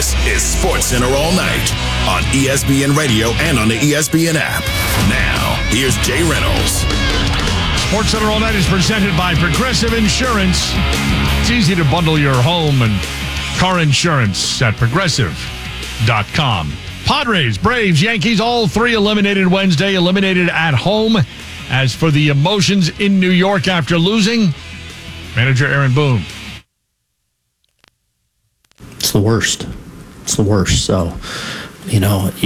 This is SportsCenter All Night on ESPN Radio and on the ESPN app. Now, here's Jay Reynolds. SportsCenter All Night is presented by Progressive Insurance. It's easy to bundle your home and car insurance at Progressive.com. Padres, Braves, Yankees, all three eliminated Wednesday, eliminated at home. As for the emotions in New York after losing, manager Aaron Boone. It's the worst. So,